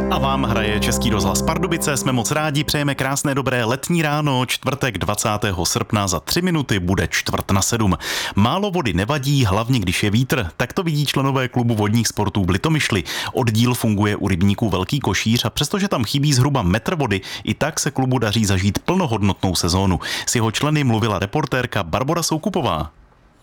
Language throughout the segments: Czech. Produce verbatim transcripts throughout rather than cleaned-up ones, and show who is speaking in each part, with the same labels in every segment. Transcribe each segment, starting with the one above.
Speaker 1: A vám hraje Český rozhlas Pardubice, jsme moc rádi, přejeme krásné dobré letní ráno, čtvrtek dvacátého srpna, za tři minuty bude čtvrt na sedm. Málo vody nevadí, hlavně když je vítr, tak to vidí členové klubu vodních sportů v Litomyšli. Oddíl funguje u rybníků Velký Košíř a přestože tam chybí zhruba metr vody, i tak se klubu daří zažít plnohodnotnou sezónu. S jeho členy mluvila reportérka Barbora Soukupová.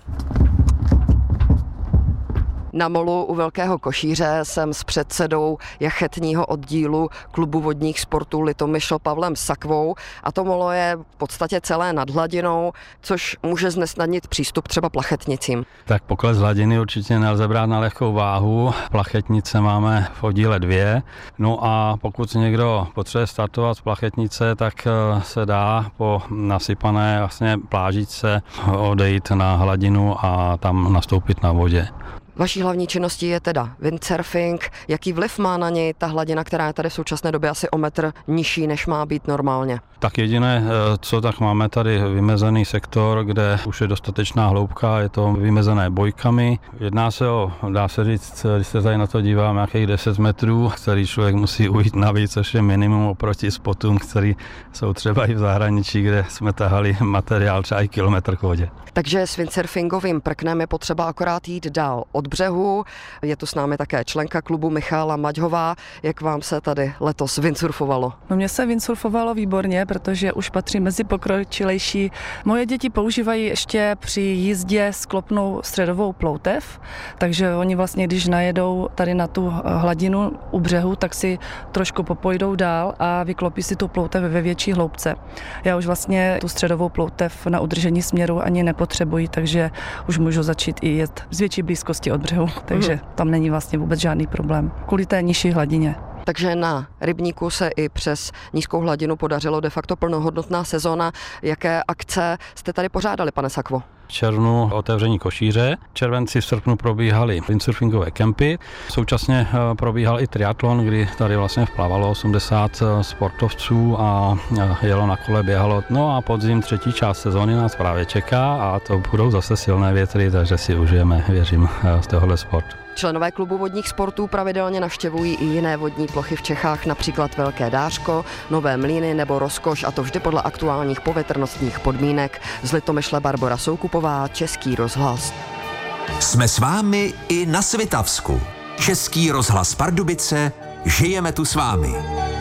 Speaker 2: Na molu u Velkého Košíře jsem s předsedou jachetního oddílu klubu vodních sportů Litomyšl Pavlem Sakvou a to molo je v podstatě celé nad hladinou, což může znesnadnit přístup třeba plachetnicím.
Speaker 3: Tak pokles hladiny určitě nelze brát na lehkou váhu. Plachetnice máme v oddíle dvě. No a pokud někdo potřebuje startovat z plachetnice, tak se dá po nasypané vlastně plážičce odejít na hladinu a tam nastoupit na vodě.
Speaker 2: Vaší hlavní činností je teda windsurfing. Jaký vliv má na něj ta hladina, která je tady v současné době asi o metr nižší, než má být normálně?
Speaker 3: Tak jediné, co tak máme tady vymezený sektor, kde už je dostatečná hloubka, je to vymezené bojkami. Jedná se o, dá se říct, když se tady na to dívám, nějakých deset metrů, který člověk musí ujít navíc, což je minimum oproti spotům, který jsou třeba i v zahraničí, kde jsme tahali materiál třeba i kilometr k vodě.
Speaker 2: Takže s windsurfingovým prknem je potřeba akorát jít dál od břehu. Je tu s námi také členka klubu Michála Maďhová. Jak vám se tady letos windsurfovalo?
Speaker 4: No mně se windsurfovalo výborně, protože už patří mezi pokročilejší. Moje děti používají ještě při jízdě sklopnou středovou ploutev, takže oni vlastně, když najedou tady na tu hladinu u břehu, tak si trošku popojdou dál a vyklopí si tu ploutev ve větší hloubce. Já už vlastně tu středovou ploutev na udržení směru ani nepotřebuji, takže už můžu začít i jet z větší blízkosti od břehu, takže tam není vlastně vůbec žádný problém kvůli té nižší hladině.
Speaker 2: Takže na rybníku se i přes nízkou hladinu podařilo de facto plnohodnotná sezóna. Jaké akce jste tady pořádali, pane Sakvo?
Speaker 3: V červnu otevření košíře, v červenci v srpnu probíhaly windsurfingové kempy, současně probíhal i triatlon, kdy tady vlastně vplavalo osmdesát sportovců a jelo na kole, běhalo. No a podzim třetí část sezóny nás právě čeká a to budou zase silné větry, takže si užijeme, věřím, z tohohle sportu.
Speaker 2: Členové klubu vodních sportů pravidelně navštěvují i jiné vodní plochy v Čechách, například Velké Dářko, Nové Mlýny nebo Rozkoš, a to vždy podle aktuálních povětrnostních podmínek. Z Litomyšle Barbora Soukupová, Český rozhlas.
Speaker 5: Jsme s vámi i na Svitavsku. Český rozhlas Pardubice, žijeme tu s vámi.